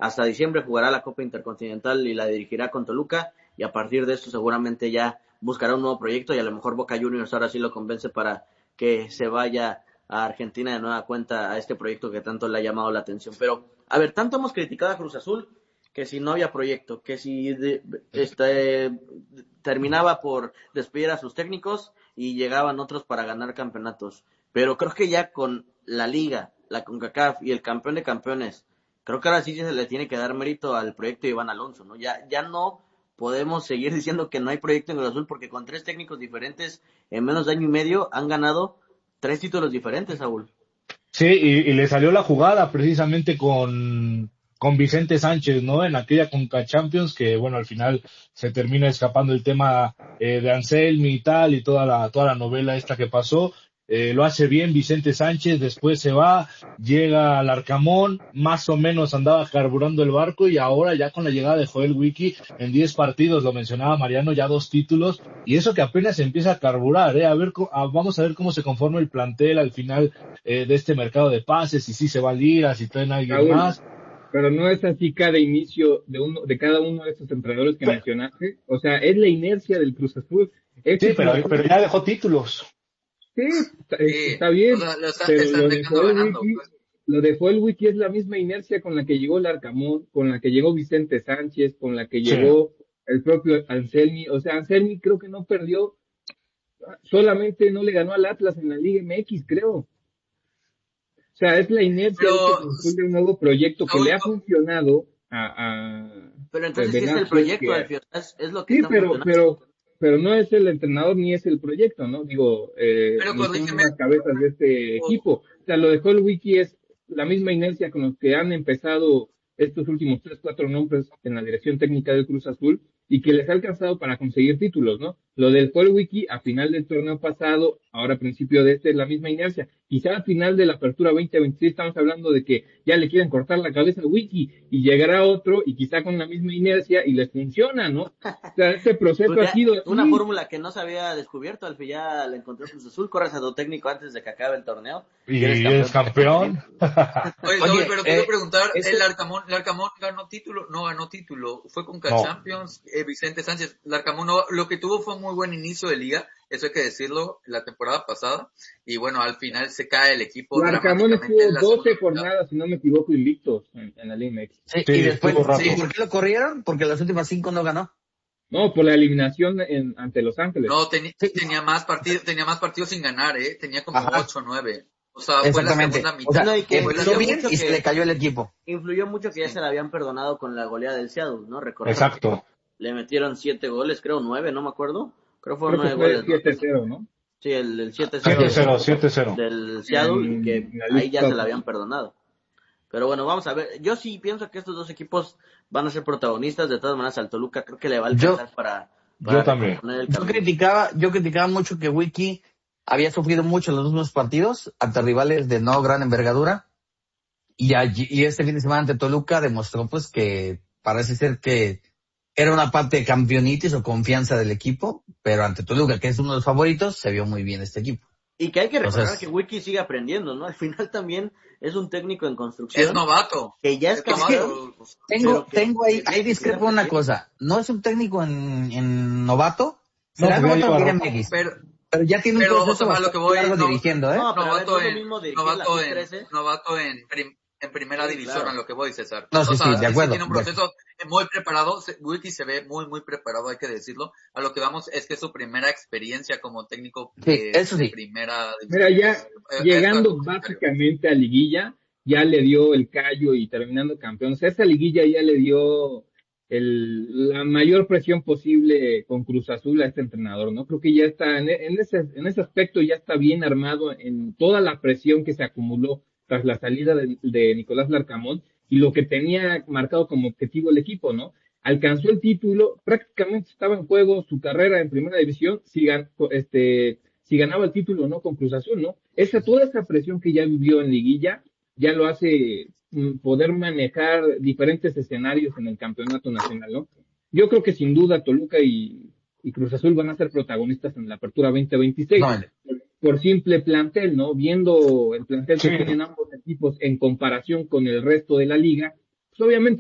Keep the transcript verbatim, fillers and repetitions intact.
hasta diciembre jugará la Copa Intercontinental y la dirigirá con Toluca, y a partir de esto seguramente ya buscará un nuevo proyecto y a lo mejor Boca Juniors ahora sí lo convence para que se vaya a Argentina de nueva cuenta a este proyecto que tanto le ha llamado la atención. Pero, a ver, tanto hemos criticado a Cruz Azul, que si no había proyecto, que si de, este, terminaba por despedir a sus técnicos y llegaban otros para ganar campeonatos. Pero creo que ya con la Liga, la CONCACAF y el campeón de campeones, creo que ahora sí se le tiene que dar mérito al proyecto de Iván Alonso, ¿no? Ya, ya no podemos seguir diciendo que no hay proyecto en Cruz Azul, porque con tres técnicos diferentes en menos de año y medio han ganado tres títulos diferentes, Saúl. Sí, y, y le salió la jugada precisamente con, con Vicente Sánchez, ¿no? En aquella Conca Champions, que bueno, al final se termina escapando el tema eh, de Anselmi y tal, y toda la, toda la novela esta que pasó. Eh, lo hace bien Vicente Sánchez, después se va, llega al Arcamón, más o menos andaba carburando el barco, y ahora ya con la llegada de Joel Wiki en diez partidos, lo mencionaba Mariano, ya dos títulos, y eso que apenas empieza a carburar, eh, a ver, a, vamos a ver cómo se conforma el plantel al final eh, de este mercado de pases, y si se va a Lira, si traen a alguien Raúl, más. Pero no es así cada inicio de uno, de cada uno de estos entrenadores que pero, mencionaste, o sea, es la inercia del Cruz Azul. Este sí, pero, pero ya dejó títulos. Sí, está, sí, está bien, o sea, lo está, pero lo de, ganando, Wiki, pues. lo de Joel Wiki es la misma inercia con la que llegó el Arcamón, con la que llegó Vicente Sánchez, con la que sí. llegó el propio Anselmi. O sea, Anselmi creo que no perdió, solamente no le ganó al Atlas en la Liga M X, creo. O sea, es la inercia pero, de, de un nuevo proyecto que no, le ha funcionado a... a pero entonces sí es el proyecto, que, es, es lo que sí, está pero, pero pero no es el entrenador ni es el proyecto, ¿no? Digo, eh, pero ni son las cabezas de este equipo. O sea, lo de Joel Wiki es la misma inercia con los que han empezado estos últimos tres, cuatro nombres en la dirección técnica del Cruz Azul y que les ha alcanzado para conseguir títulos, ¿no? Lo del Joel Wiki a final del torneo pasado, ahora a principio de este, es la misma inercia. Quizá al final de la apertura veinte veintiséis estamos hablando de que ya le quieren cortar la cabeza al Wiki y llegará otro y quizá con la misma inercia y les funciona, ¿no? O sea, este proceso pues ha sido... Una fórmula que no se había descubierto, al fin ya la encontró Cruz Azul, corres a tu técnico antes de que acabe el torneo. Y eres campeón. Oye, Oye pero quiero eh, preguntar, ese... ¿el Arcamón, el Arcamón ganó título? No ganó título, fue con no. Champions, eh, Vicente Sánchez, el Arcamón no, lo que tuvo fue un muy buen inicio de liga, eso hay que decirlo, la temporada pasada, y bueno, al final se cae el equipo. El Arcamón estuvo doce jornadas, si no me equivoco, invictos en, en la Liga M X. Sí, sí, y después, sí, ¿por qué lo corrieron? Porque las últimas cinco no ganó. No, por la eliminación en, ante Los Ángeles. No, ten, tenía más partidos, tenía más partidos sin ganar, eh, tenía como ocho o nueve. O sea, exactamente. Fue la segunda mitad. O sea, no, y que empezó bien y que se le cayó el equipo. Influyó mucho que ya se le habían perdonado con la goleada del Seattle, ¿no? Recordar. Exacto. Le metieron siete goles, creo nueve, no me acuerdo. Creo fueron creo nueve que fue goles. siete cero, ¿no? Sí, el, el siete cero. siete cero Del Seattle, y que ahí ya se le habían perdonado. Pero bueno, vamos a ver. Yo sí pienso que estos dos equipos van a ser protagonistas. De todas maneras, al Toluca creo que le va a alcanzar yo, para, para... Yo también. Yo criticaba, yo criticaba mucho que Wiki había sufrido mucho en los últimos partidos ante rivales de no gran envergadura. Y, allí, y este fin de semana ante Toluca demostró pues que parece ser que era una parte de campeonitis o confianza del equipo, pero ante Toluca, que es uno de los favoritos, se vio muy bien este equipo. Y que hay que recordar Entonces, que Wiki sigue aprendiendo, ¿no? Al final también es un técnico en construcción. Es novato. Que ya es, es campeón. Tengo, que, tengo ahí, ahí discrepo una cosa. No es un técnico en, en novato. Será no, novato en no, X. Pero, pero ya tiene un pero, proceso o sea, lo que voy, largo no, dirigiendo, ¿eh? No, pero novato, es en, lo mismo novato, en, novato en, prim, en primera sí, división, claro. a lo que voy, César. No, sí, o sea, sí, de acuerdo. Sí tiene un proceso muy preparado. Wiki se ve muy, muy preparado, hay que decirlo. A lo que vamos es que es su primera experiencia como técnico sí, de, eso sí. de primera división. Mira, ya eh, llegando básicamente a liguilla, ya le dio el callo y terminando campeón. O sea, esa liguilla ya le dio el, la mayor presión posible con Cruz Azul a este entrenador, ¿no? Creo que ya está, en, en ese, en ese aspecto ya está bien armado en toda la presión que se acumuló tras la salida de, de Nicolás Larcamón y lo que tenía marcado como objetivo el equipo, ¿no? Alcanzó el título, prácticamente estaba en juego su carrera en primera división, si, gan, este, si ganaba el título, ¿no? Con Cruz Azul, ¿no? Esa, toda esa presión que ya vivió en liguilla, ya lo hace poder manejar diferentes escenarios en el campeonato nacional, ¿no? Yo creo que sin duda Toluca y, y Cruz Azul van a ser protagonistas en la apertura veinte veintiséis, no, por, por simple plantel, ¿no? Viendo el plantel sí. que tienen ambos equipos en comparación con el resto de la liga, pues obviamente